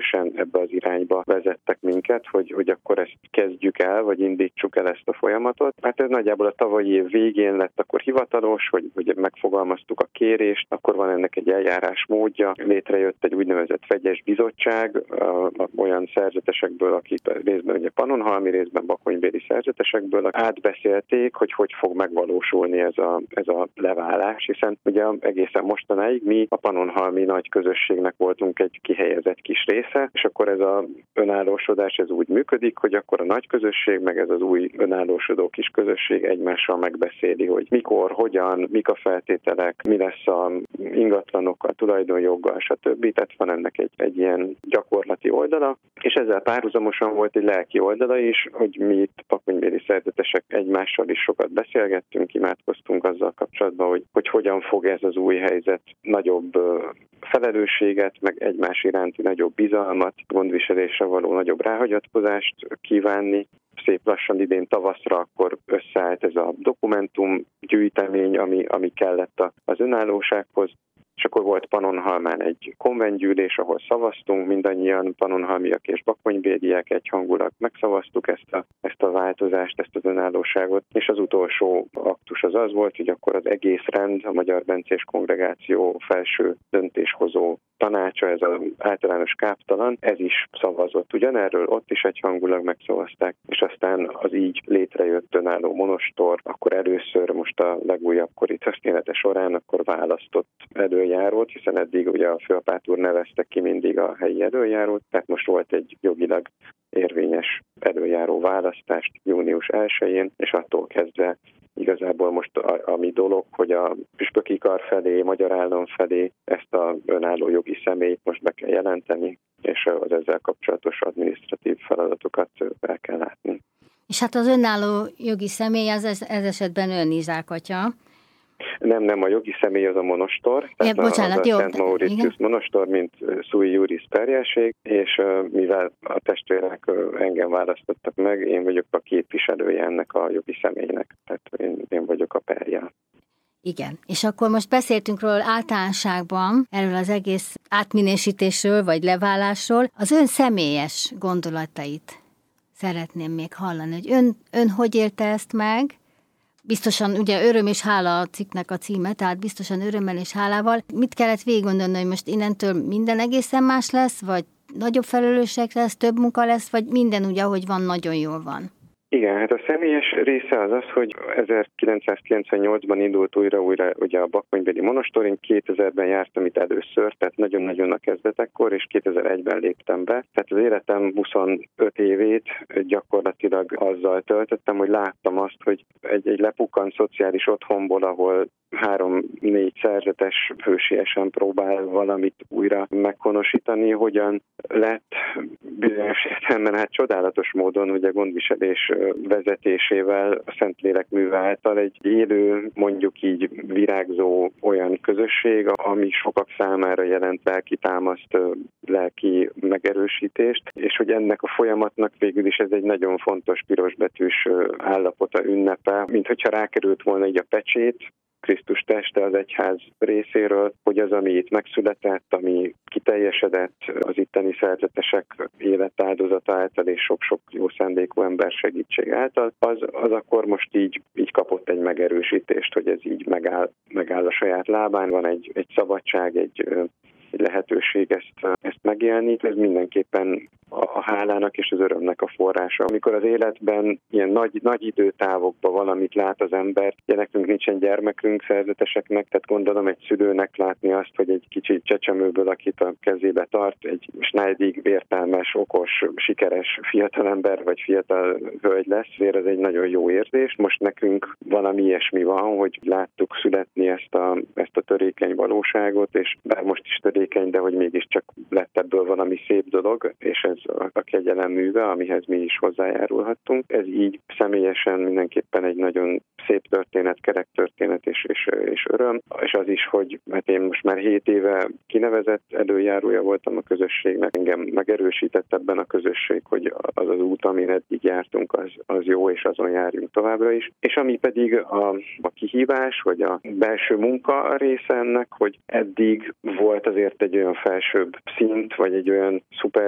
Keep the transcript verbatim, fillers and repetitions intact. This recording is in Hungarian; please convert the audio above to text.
közösen ebbe az irányba vezettek minket, hogy, hogy akkor ezt kezdjük el, vagy indítsuk el ezt a folyamatot. Hát ez nagyjából a tavalyi év végén lett akkor hivatalos, hogy, hogy megfogalmaztuk a kérést, akkor van ennek egy eljárás módja. Létrejött egy úgynevezett vegyes bizottság olyan szerzetesekből, akik részben ugye pannonhalmi, részben bakonyvéri szerzetesekből átbeszélték, hogy hogy fog megvalósulni ez a, ez a leválás, hiszen ugye egészen mostanáig mi a pannonhalmi nagy közösségnek voltunk egy kihelyezett kis része, és akkor ez az önállósodás ez úgy működik, hogy akkor a nagy közösség, meg ez az új önállósodó kis közösség egymással megbeszéli, hogy mikor, hogyan, mik a feltételek, mi lesz a ingatlanokkal, tulajdonjoggal, stb. Tehát van ennek egy, egy ilyen gyakorlati oldala, és ezzel párhuzamosan volt egy lelki oldala is, hogy mi itt bakonyvéri szerzetesek egymással is sokat beszélgettünk, imádkoztunk azzal kapcsolatban, hogy, hogy hogyan fog ez az új helyzet nagyobb felelősséget, meg egymás iránti nagyobb bizalmat, gondviselésre való nagyobb ráhagyatkozást kívánni. Szép lassan idén tavaszra akkor összeállt ez a dokumentumgyűjtemény, ami, ami kellett az önállósághoz, és akkor volt Pannonhalmán egy konventgyűlés, ahol szavaztunk, mindannyian pannonhalmiak és bakonyvériek egyhangulag megszavaztuk ezt a, ezt a változást, ezt az önállóságot, és az utolsó aktus az az volt, hogy akkor az egész rend, a Magyar Bencés Kongregáció felső döntéshozó tanácsa, ez az általános káptalan, ez is szavazott ugyanerről, ott is egyhangulag megszavazták, és aztán az így létrejött önálló monostor, akkor először most a legújabb kori története során akkor választott előjárót, hiszen eddig ugye a főapát úr nevezte ki mindig a helyi előjárót, tehát most volt egy jogilag érvényes előjáró választást június elsején, és attól kezdve igazából most a, a mi dolog, hogy a püspöki kar felé, magyar állam felé ezt a önálló jogi személyt most be kell jelenteni, és az ezzel kapcsolatos adminisztratív feladatokat el kell látni. És hát az önálló jogi személy az ez, ez esetben ön Izsák atya. Nem, nem, a jogi személy az a monostor, tehát ja, bocsánat, az a Szent Mauritius monostor, mint sui juris perjelség, és uh, mivel a testvérek uh, engem választottak meg, én vagyok a képviselője ennek a jogi személynek, tehát én, én vagyok a perjel. Igen, és akkor most beszéltünk róla általánosságban, erről az egész átminősítésről, vagy leválásról. Az ön személyes gondolatait szeretném még hallani, hogy ön, ön hogy élte ezt meg? Biztosan, ugye öröm és hála a cikknek a címe, tehát biztosan örömmel és hálával. Mit kellett végig gondolni, hogy most innentől minden egészen más lesz, vagy nagyobb felelősség lesz, több munka lesz, vagy minden úgy, ahogy van, nagyon jól van? Igen, hát a személyes része az az, hogy ezerkilencszázkilencvennyolcban indult újra-újra ugye a bakonyvéri monostor, én kétezerben jártam itt először, tehát nagyon-nagyon a kezdetekkor, és kétezer-egyben léptem be. Tehát az életem huszonöt évét gyakorlatilag azzal töltöttem, hogy láttam azt, hogy egy, egy lepukkant szociális otthonból, ahol három-négy szerzetes hősiesen próbál valamit újra meghonosítani, hogyan lett bizonyos értelemben hát csodálatos módon, hogy a gondviselés vezetésével, a Szentlélek műve által egy élő, mondjuk így virágzó olyan közösség, ami sokak számára jelent lelki támaszt, lelki megerősítést, és hogy ennek a folyamatnak végül is ez egy nagyon fontos pirosbetűs állapota, ünnepe, mint hogyha rákerült volna így a pecsét, Krisztus teste az egyház részéről, hogy az, ami itt megszületett, ami kiteljesedett az itteni szerzetesek életáldozata által és sok-sok jó szándékú ember segítség által, az, az akkor most így, így kapott egy megerősítést, hogy ez így megáll, megáll a saját lábán, van egy, egy szabadság, egy, egy lehetőség ezt, ezt megélni. Ez mindenképpen a hálának és az örömnek a forrása. Amikor az életben ilyen nagy, nagy időtávokban valamit lát az ember, ugye nekünk nincsen gyermekünk szerzeteseknek, tehát gondolom egy szülőnek látni azt, hogy egy kicsi csecsemőből, akit a kezébe tart, egy snájdig, vértelmes, okos, sikeres fiatalember vagy fiatal hölgy lesz, azért ez egy nagyon jó érzés. Most nekünk valami ilyesmi van, hogy láttuk születni ezt a, ezt a törékeny valóságot, és bár most is törékeny, de hogy mégiscsak lett ebből valami szép dolog, és ez a kegyelem műve, amihez mi is hozzájárulhattunk. Ez így személyesen mindenképpen egy nagyon szép történet, kerek történet és, és, és öröm. És az is, hogy hát én most már hét éve kinevezett előjárója voltam a közösségnek, engem megerősített ebben a közösség, hogy az az út, amin eddig jártunk, az, az jó, és azon járjunk továbbra is. És ami pedig a, a kihívás, vagy a belső munka része ennek, hogy eddig volt azért egy olyan felsőbb szint, vagy egy olyan szuper